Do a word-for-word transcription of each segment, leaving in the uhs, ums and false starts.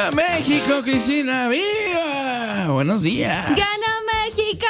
¡Viva México, Cristina! ¡Viva! Buenos días. ¡Gana México!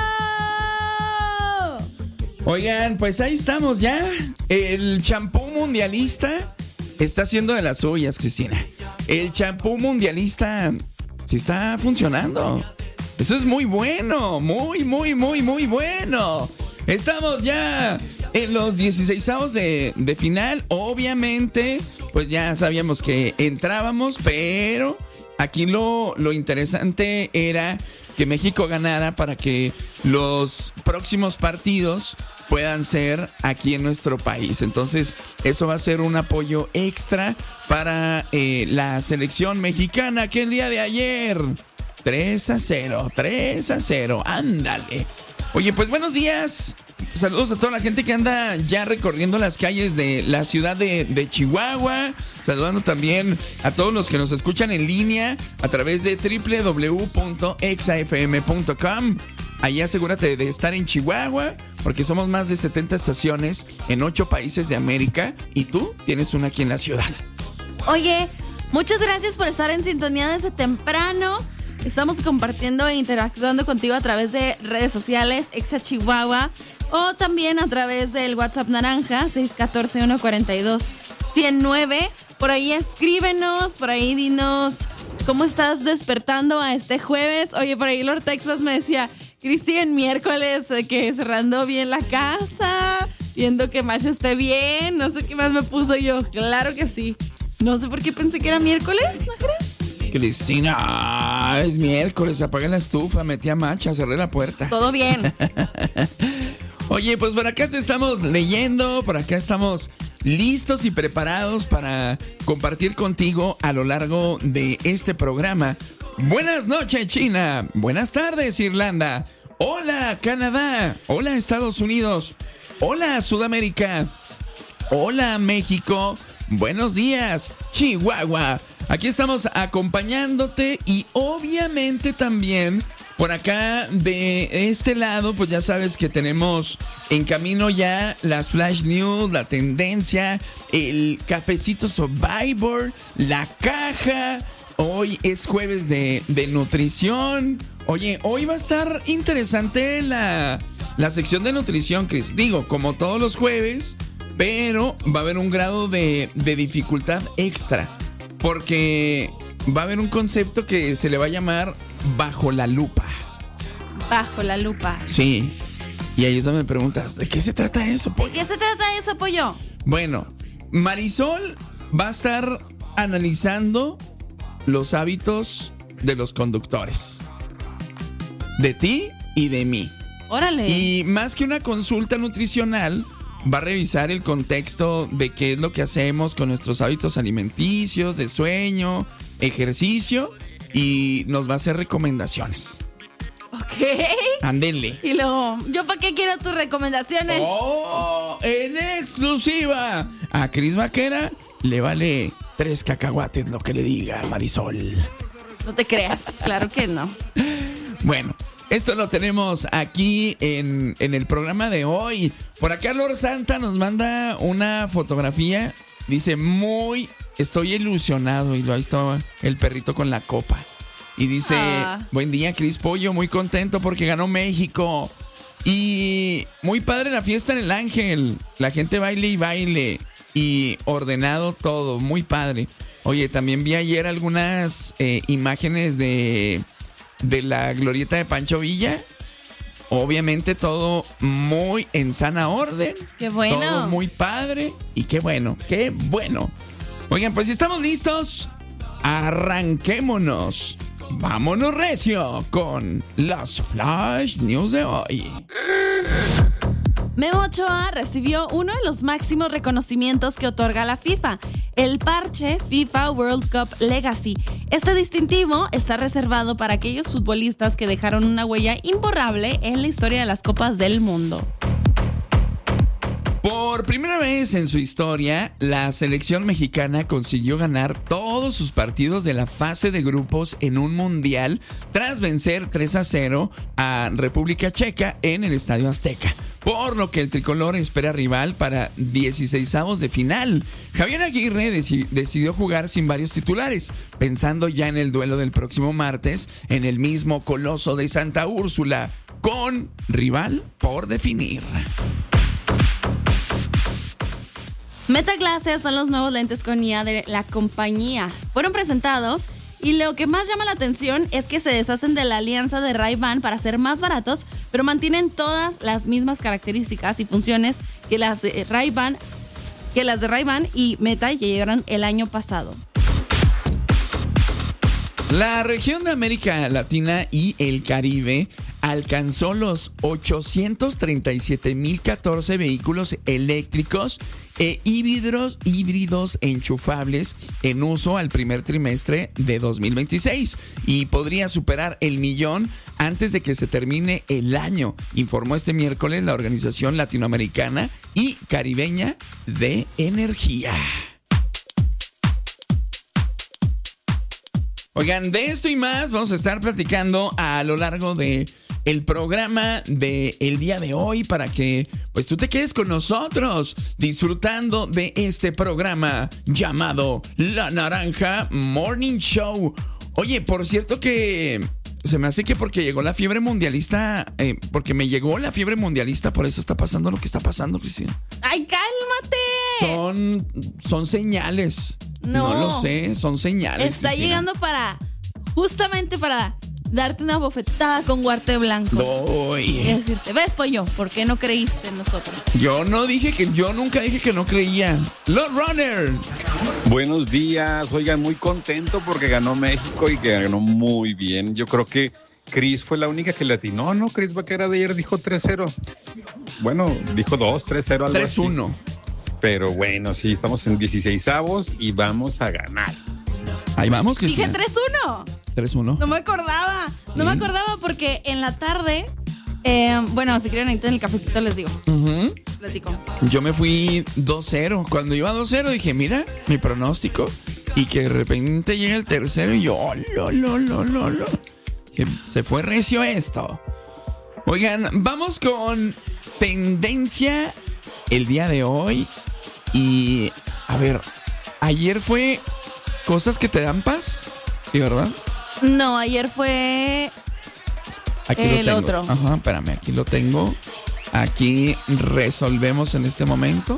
Oigan, pues ahí estamos ya. El champú mundialista está haciendo de las suyas, Cristina. El champú mundialista sí está funcionando. Eso es muy bueno, muy, muy, muy, muy bueno. Estamos ya en los dieciseisavos de, de final. Obviamente, pues ya sabíamos que entrábamos, pero aquí lo, lo interesante era que México ganara para que los próximos partidos puedan ser aquí en nuestro país. Entonces, eso va a ser un apoyo extra para eh, la selección mexicana que el día de ayer, tres a cero, tres a cero, ándale. Oye, pues buenos días. Saludos a toda la gente que anda ya recorriendo las calles de la ciudad de, de Chihuahua. Saludando también a todos los que nos escuchan en línea a través de doble u doble u doble u punto exa efe eme punto com. Ahí asegúrate de estar en Chihuahua, porque somos más de setenta estaciones en ocho países de América y tú tienes una aquí en la ciudad. Oye, muchas gracias por estar en sintonía desde temprano. Estamos compartiendo e interactuando contigo a través de redes sociales, Exa Chihuahua, o también a través del WhatsApp naranja, seis uno cuatro, uno cuatro dos, uno cero nueve. Por ahí escríbenos, por ahí dinos cómo estás despertando a este jueves. Oye, por ahí Lord Texas me decía, Cristian, miércoles, eh, que cerrando bien la casa, viendo que Masha esté bien, no sé qué más me puso yo. Claro que sí. No sé por qué pensé que era miércoles, ¿no crees? Cristina, es miércoles, apagué la estufa, metí a Macha, cerré la puerta. Todo bien. Oye, pues por acá te estamos leyendo, por acá estamos listos y preparados para compartir contigo a lo largo de este programa. Buenas noches, China. Buenas tardes, Irlanda. Hola, Canadá. Hola, Estados Unidos. Hola, Sudamérica. Hola, México. Buenos días, Chihuahua. Aquí estamos acompañándote y obviamente también por acá de este lado, pues ya sabes que tenemos en camino ya las Flash News, la tendencia, el cafecito Survivor, la caja. Hoy es jueves de, de nutrición. Oye, hoy va a estar interesante la, la sección de nutrición, Chris. Digo, como todos los jueves, pero va a haber un grado de, de dificultad extra. Porque va a haber un concepto que se le va a llamar bajo la lupa. Bajo la lupa. Sí. Y ahí es donde me preguntas, ¿de qué se trata eso, pollo? ¿De qué se trata eso, pollo? Bueno, Marisol va a estar analizando los hábitos de los conductores. De ti y de mí. Órale. Y más que una consulta nutricional, va a revisar el contexto de qué es lo que hacemos con nuestros hábitos alimenticios, de sueño, ejercicio, y nos va a hacer recomendaciones. Ok. Ándele. Y luego, ¿yo para qué quiero tus recomendaciones? ¡Oh! En exclusiva. A Cris Vaquera le vale tres cacahuates lo que le diga Marisol. No te creas, claro que no. Bueno, esto lo tenemos aquí en, en el programa de hoy. Por acá Lord Santa nos manda una fotografía. Dice, muy, estoy ilusionado. Y lo ahí está el perrito con la copa. Y dice, ah. Buen día, Cris Pollo, muy contento porque ganó México. Y muy padre la fiesta en el Ángel. La gente baile y baile. Y ordenado todo, muy padre. Oye, también vi ayer algunas eh, imágenes de... de la glorieta de Pancho Villa. Obviamente todo muy en sana orden. Qué bueno. Todo muy padre. Y qué bueno, qué bueno. Oigan, pues si estamos listos, arranquémonos. Vámonos recio con las Flash News de hoy. Memo Ochoa recibió uno de los máximos reconocimientos que otorga la FIFA, el parche FIFA World Cup Legacy. Este distintivo está reservado para aquellos futbolistas que dejaron una huella imborrable en la historia de las Copas del Mundo. Por primera vez en su historia, la selección mexicana consiguió ganar todos sus partidos de la fase de grupos en un mundial tras vencer tres a cero a República Checa en el Estadio Azteca. por lo que el tricolor espera rival para dieciseisavos de final. Javier Aguirre deci- decidió jugar sin varios titulares, pensando ya en el duelo del próximo martes en el mismo Coloso de Santa Úrsula, con rival por definir. Meta Glasses son los nuevos lentes con I A de la compañía. Fueron presentados y lo que más llama la atención es que se deshacen de la alianza de Ray-Ban para ser más baratos, pero mantienen todas las mismas características y funciones que las de Ray-Ban, que las de Ray-Ban y Meta que llegaron el año pasado. La región de América Latina y el Caribe alcanzó los ochocientos treinta y siete mil catorce vehículos eléctricos e híbridos, híbridos enchufables en uso al primer trimestre de dos mil veintiséis y podría superar el millón antes de que se termine el año, informó este miércoles la Organización Latinoamericana y Caribeña de Energía. Oigan, de esto y más vamos a estar platicando a lo largo de el programa de el día de hoy para que pues tú te quedes con nosotros disfrutando de este programa llamado La Naranja Morning Show. Oye, por cierto que se me hace que porque llegó la fiebre mundialista, eh, porque me llegó la fiebre mundialista, por eso está pasando lo que está pasando, Cristina. ¡Ay, cálmate! Son, son señales. No. no lo sé, son señales. Está Cristina. llegando para, justamente para darte una bofetada con guante blanco. Voy. Y decirte, ves, pollo, ¿por qué no creíste en nosotros? Yo no dije que, yo nunca dije que no creía. Los Runner. Buenos días, oigan, muy contento porque ganó México y que ganó muy bien. Yo creo que Cris fue la única que le atinó, ¿no? Cris Vaquera de ayer dijo tres cero. Bueno, dijo dos, tres cero, algo tres uno. Así. Pero bueno, sí, estamos en dieciseisavos y vamos a ganar. Ahí vamos, Cristina. Dije tres uno. tres uno. No me acordaba. No ¿Sí? me acordaba porque en la tarde, eh, bueno, si quieren ahorita en el cafecito les digo. Uh-huh. Platico. Yo me fui dos cero. Cuando iba dos cero dije, mira, mi pronóstico. Y que de repente llega el tercero y yo, oh, lo, lo, lo, lo, lo. Que se fue recio esto. Oigan, vamos con tendencia el día de hoy. Y, a ver, ayer fue cosas que te dan paz, ¿sí, verdad? No, ayer fue aquí el lo tengo. otro. Ajá, espérame, aquí lo tengo. Aquí resolvemos en este momento.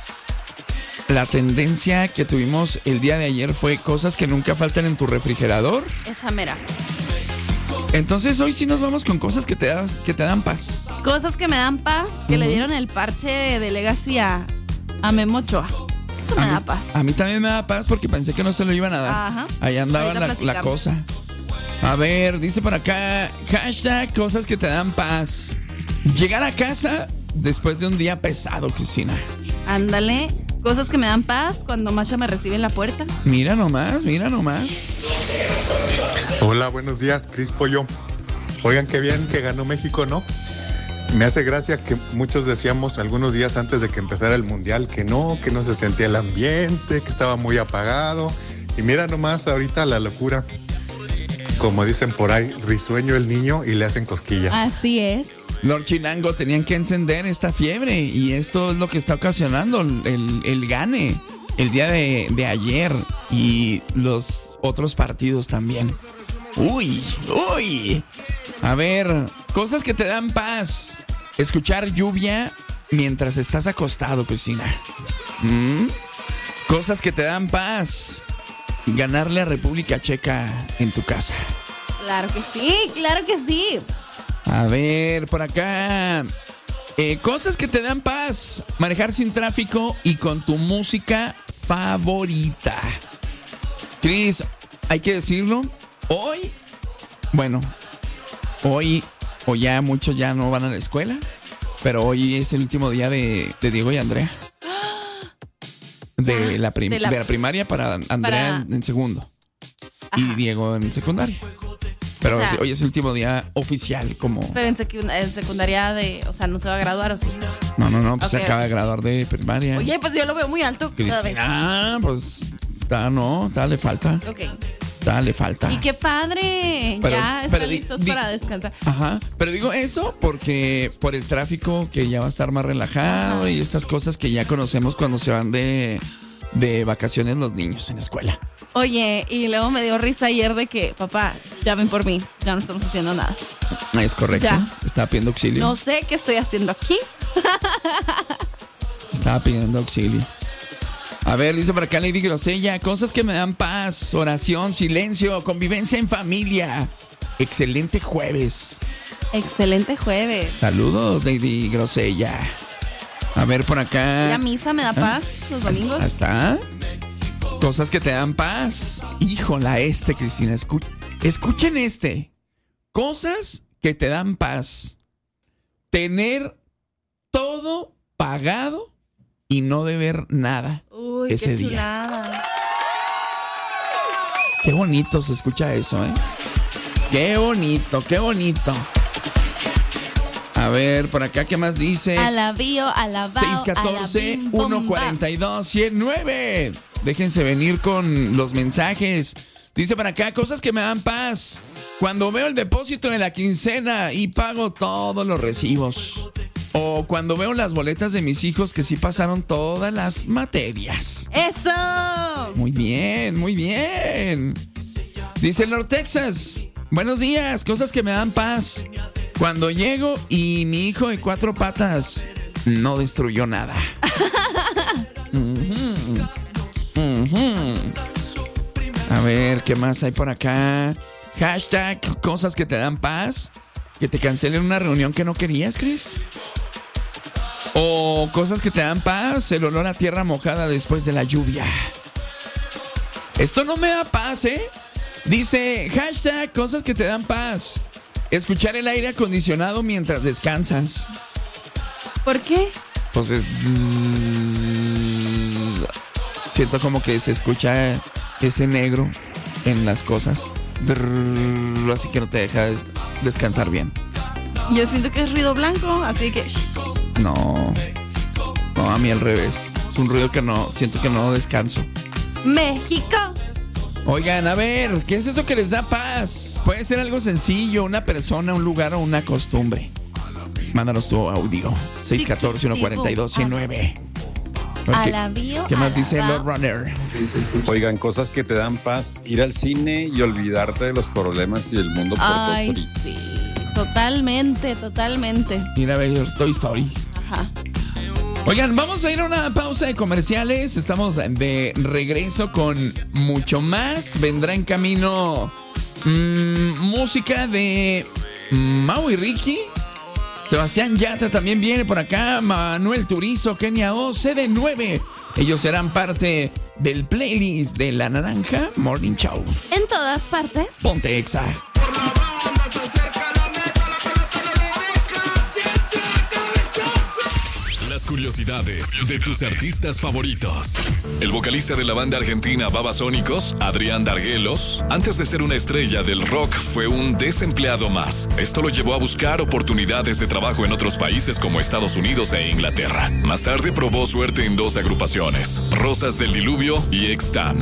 La tendencia que tuvimos el día de ayer fue cosas que nunca faltan en tu refrigerador. Esa mera. Entonces hoy sí nos vamos con cosas que te, das, que te dan paz. Cosas que me dan paz, que uh-huh. le dieron el parche de Legacy a, a Memo Ochoa. Esto me a da mí, paz. A mí también me da paz porque pensé que no se lo iban a dar. Ajá. Ahí andaba la, la cosa. A ver, dice por acá, hashtag cosas que te dan paz. Llegar a casa después de un día pesado, Cristina. Ándale. Cosas que me dan paz cuando Masha me recibe en la puerta. Mira nomás, mira nomás. Hola, buenos días, Cris Pollo. Oigan, qué bien que ganó México, ¿no? Me hace gracia que muchos decíamos algunos días antes de que empezara el Mundial que no, que no se sentía el ambiente, que estaba muy apagado. Y mira nomás ahorita la locura. Como dicen por ahí, risueño el niño y le hacen cosquillas. Así es. Lord Chilango, tenían que encender esta fiebre y esto es lo que está ocasionando el, el gane el día de, de ayer y los otros partidos también. Uy, uy. A ver, cosas que te dan paz. Escuchar lluvia mientras estás acostado, Cristina. ¿Mm? Cosas que te dan paz. Ganarle a República Checa en tu casa. Claro que sí, claro que sí. A ver, por acá. Eh, cosas que te dan paz. Manejar sin tráfico y con tu música favorita. Cris, hay que decirlo. Hoy, bueno, hoy, o ya muchos ya no van a la escuela. Pero hoy es el último día de, de Diego y Andrea. De la, prim- de, la... de la primaria para Andrea para... En, en segundo. Ajá. Y Diego en secundaria. Pero o sea, hoy es el último día oficial como... Pero en, secu- en secundaria de... O sea, ¿no se va a graduar o sí? No, no, no, pues okay. Se acaba de graduar de primaria. Oye, pues yo lo veo muy alto cada vez. Ah, pues... Está, no, está, le falta. Ok. Ah, le falta. Y qué padre. Pero- ya están pero di- listos di- para descansar. Ajá, pero digo eso porque por el tráfico que ya va a estar más relajado Ajá. y estas cosas que ya conocemos cuando se van de, de vacaciones los niños en la escuela. Oye, y luego me dio risa ayer de que, papá, llamen por mí. Ya no estamos haciendo nada. Es correcto. Ya. Estaba pidiendo auxilio. No sé qué estoy haciendo aquí. Estaba pidiendo auxilio. A ver, dice por acá Lady Grosella, cosas que me dan paz, oración, silencio, convivencia en familia. Excelente jueves. Excelente jueves. Saludos, Lady Grosella. A ver por acá. Ir a misa me da paz los domingos. Ahí está. Cosas que te dan paz. Híjola, este, Cristina. Escu- escuchen este. Cosas que te dan paz. Tener todo pagado y no deber nada. Uy, ese qué día. chulada. Qué bonito se escucha eso, ¿eh? Qué bonito, qué bonito. A ver, por acá, ¿qué más dice? Alabío, alabao, seis uno cuatro, uno cuatro dos, uno cero nueve. Déjense venir con los mensajes. Dice para acá, cosas que me dan paz. Cuando veo el depósito de la quincena y pago todos los recibos. O cuando veo las boletas de mis hijos que sí pasaron todas las materias. ¡Eso! Muy bien, muy bien. Dice Lord Texas. Buenos días, cosas que me dan paz. Cuando llego y mi hijo de cuatro patas no destruyó nada. Ujú. Ujú. A ver, ¿qué más hay por acá? Hashtag cosas que te dan paz. Que te cancelen una reunión que no querías, Chris. O cosas que te dan paz. El olor a tierra mojada después de la lluvia. Esto no me da paz, ¿eh? Dice, hashtag cosas que te dan paz. Escuchar el aire acondicionado mientras descansas. ¿Por qué? Pues es... Siento como que se escucha ese negro en las cosas. Así que no te deja descansar bien. Yo siento que es ruido blanco, así que... shh. No. No, a mí al revés. Es un ruido que no... Siento que no descanso. México. Oigan, a ver, ¿qué es eso que les da paz? Puede ser algo sencillo, una persona, un lugar o una costumbre. Mándanos tu audio. seis uno cuatro, uno cuatro dos, uno cero nueve. Alabío, ¿Qué más dice alabao. Lord Runner? Oigan, cosas que te dan paz, ir al cine y olvidarte de los problemas y del mundo por Ay, dos horitas. sí. Totalmente, totalmente. Mira, a ver, Toy Story. Ajá. Oigan, vamos a ir a una pausa de comerciales. Estamos de regreso con mucho más. Vendrá en camino mmm, música de Mau y Ricky. Sebastián Yatra también viene por acá. Manuel Turizo, Kenia O, C D nueve. Ellos serán parte del playlist de La Naranja Morning Show. En todas partes. Ponte Exa. Las curiosidades de tus artistas favoritos. El vocalista de la banda argentina Babasónicos, Adrián Darguelos, antes de ser una estrella del rock, fue un desempleado más. Esto lo llevó a buscar oportunidades de trabajo en otros países como Estados Unidos e Inglaterra. Más tarde probó suerte en dos agrupaciones, Rosas del Diluvio y Extan.